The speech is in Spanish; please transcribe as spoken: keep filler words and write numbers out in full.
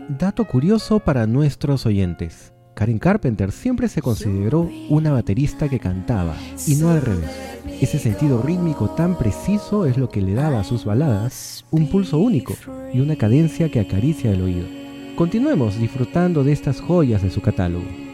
Dato curioso para nuestros oyentes. Karen Carpenter siempre se consideró una baterista que cantaba, y no al revés. Ese sentido rítmico tan preciso es lo que le daba a sus baladas un pulso único y una cadencia que acaricia el oído. Continuemos disfrutando de estas joyas de su catálogo.